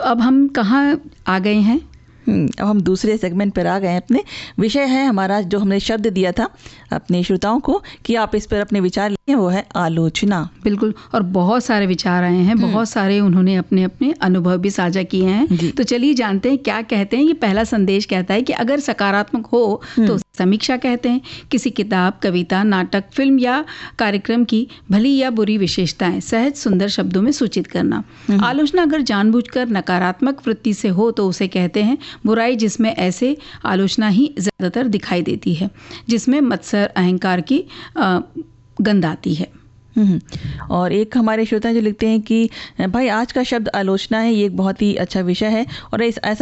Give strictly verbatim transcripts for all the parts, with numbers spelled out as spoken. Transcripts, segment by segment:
अब हम कहाँ आ गए हैं? अब हम दूसरे सेगमेंट पर आ गए हैं। अपने विषय है हमारा, जो हमने शब्द दिया था अपने श्रोताओं को कि आप इस पर अपने विचार लिखें, वो है आलोचना। बिल्कुल, और बहुत सारे विचार आए हैं, बहुत सारे उन्होंने अपने अपने अनुभव भी साझा किए हैं। तो चलिए जानते हैं क्या कहते हैं। ये पहला संदेश कहता है कि अगर सकारात्मक हो तो समीक्षा कहते हैं। किसी किताब, कविता, नाटक, फिल्म या कार्यक्रम की भली या बुरी विशेषताएं सहज सुंदर शब्दों में सूचित करना। आलोचना अगर जानबूझकर नकारात्मक वृत्ति से हो तो उसे कहते हैं बुराई, जिसमें ऐसे आलोचना ही ज्यादातर दिखाई देती है, जिसमें मत्सर, अहंकार की गंध आती है। और एक हमारे श्रोता जो लिखते हैं कि भाई आज का शब्द आलोचना है, ये एक बहुत ही अच्छा विषय है और इस ऐसा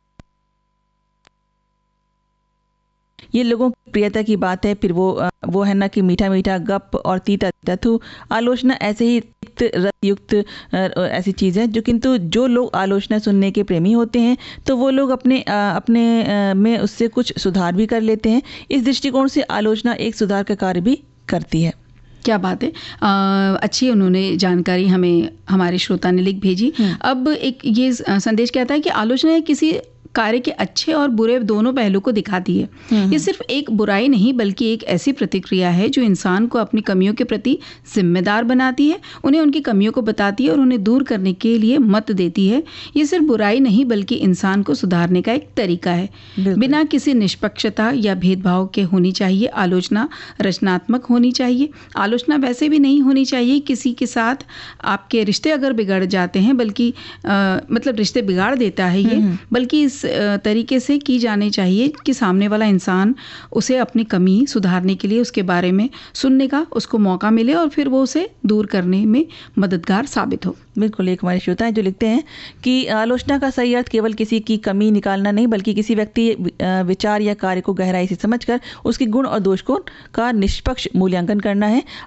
ये लोगों की प्रियता की बात है। फिर वो वो है ना कि मीठा मीठा गप और तीता तीता थू। आलोचना ऐसे ही रसयुक्त ऐसी चीज़ है जो, किंतु जो लोग आलोचना सुनने के प्रेमी होते हैं तो वो लोग अपने अपने में उससे कुछ सुधार भी कर लेते हैं। इस दृष्टिकोण से आलोचना एक सुधार का कार्य भी करती है। क्या बात है, आ, अच्छी उन्होंने जानकारी हमें हमारे श्रोता ने लिख भेजी। अब एक ये संदेश कहता है कि आलोचना किसी कार्य के अच्छे और बुरे दोनों पहलू को दिखाती है। ये सिर्फ एक बुराई नहीं बल्कि एक ऐसी प्रतिक्रिया है जो इंसान को अपनी कमियों के प्रति जिम्मेदार बनाती है, उन्हें उनकी कमियों को बताती है और उन्हें दूर करने के लिए मत देती है। ये सिर्फ बुराई नहीं बल्कि इंसान को सुधारने का एक तरीका है। बिना किसी निष्पक्षता या भेदभाव के होनी चाहिए। आलोचना रचनात्मक होनी चाहिए। आलोचना वैसे भी नहीं होनी चाहिए किसी के साथ आपके रिश्ते अगर बिगड़ जाते हैं, बल्कि आ, मतलब रिश्ते बिगाड़ देता है ये, बल्कि इस तरीके से की जानी चाहिए कि सामने वाला इंसान उसे अपनी कमी सुधारने के लिए उसके बारे में सुनने का उसको मौका मिले और फिर वो उसे दूर करने में मददगार साबित हो। बिल्कुल, एक हमारे श्रोता हैं जो लिखते हैं कि आलोचना का सही अर्थ केवल किसी की कमी निकालना नहीं बल्कि किसी व्यक्ति विचार या कार्य को गहराई से समझकर उसके गुण और दोष को का निष्पक्ष मूल्यांकन करना है।